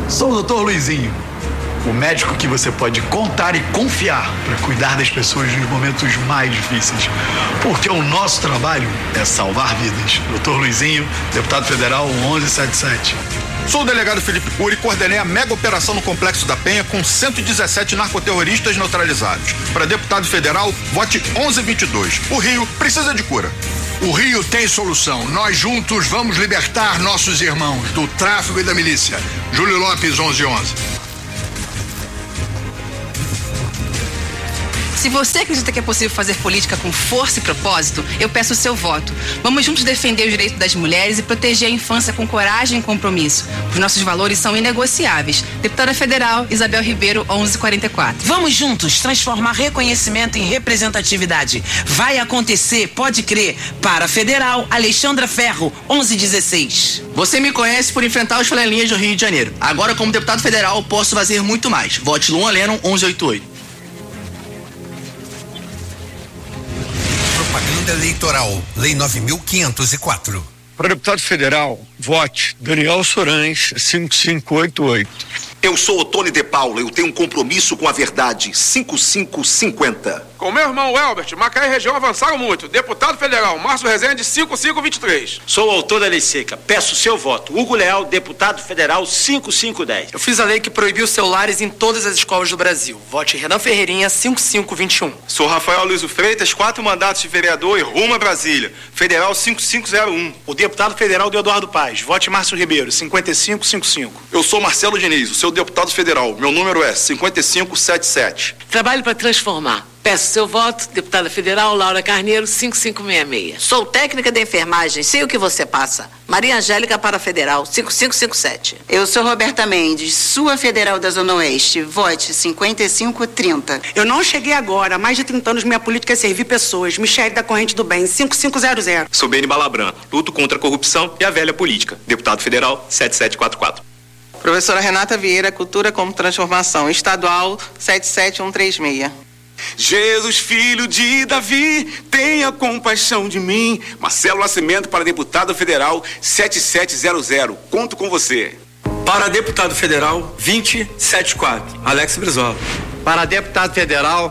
Sou o Dr. Luizinho, o médico que você pode contar e confiar para cuidar das pessoas nos momentos mais difíceis. Porque o nosso trabalho é salvar vidas. Dr. Luizinho, deputado federal 1177. Sou o delegado Felipe Cury e coordenei a mega operação no Complexo da Penha com 117 narcoterroristas neutralizados. Para deputado federal, vote 1122. O Rio precisa de cura. O Rio tem solução. Nós juntos vamos libertar nossos irmãos do tráfico e da milícia. Júlio Lopes, 1111. Se você acredita que é possível fazer política com força e propósito, eu peço o seu voto. Vamos juntos defender os direitos das mulheres e proteger a infância com coragem e compromisso. Os nossos valores são inegociáveis. Deputada Federal, Isabel Ribeiro, 1144. Vamos juntos transformar reconhecimento em representatividade. Vai acontecer, pode crer. Para Federal, Alexandra Ferro, 1116. Você me conhece por enfrentar os flanelinhas do Rio de Janeiro. Agora, como deputado federal, posso fazer muito mais. Vote Luan Lennon, 1188. Propaganda eleitoral, Lei 9.504. Para deputado federal, vote Daniel Sorães, 5588. Eu sou Otônio de Paula, eu tenho um compromisso com a verdade, 5550. Com meu irmão Elbert, Macaé e região avançaram muito. Deputado federal, Márcio Rezende, 5523. Sou o autor da lei seca, peço seu voto. Hugo Leal, deputado federal, 5510. Eu fiz a lei que proibiu celulares em todas as escolas do Brasil. Vote Renan Ferreirinha, 5521. Sou Rafael Luiz Freitas, 4 mandatos de vereador e rumo a Brasília. Federal 5501. O deputado federal de Eduardo Paz, vote Márcio Ribeiro, 5555. Eu sou Marcelo Diniz, o seu deputado federal. Meu número é 5577. Trabalho para transformar. Peço seu voto, deputada federal Laura Carneiro, 5566. Sou técnica de enfermagem, sei o que você passa. Maria Angélica para federal, 5557. Eu sou Roberta Mendes, sua federal da Zona Oeste, vote 5530. Eu não cheguei agora, há mais de 30 anos minha política é servir pessoas. Michele da Corrente do Bem, 5500. Sou Beni Balabran, luto contra a corrupção e a velha política. Deputado federal, 7744. Professora Renata Vieira, Cultura como Transformação, estadual 77136. Jesus, filho de Davi, tenha compaixão de mim. Marcelo Nascimento para deputado federal 7700. Conto com você. Para deputado federal 2074, Alex Brizola. Para deputado federal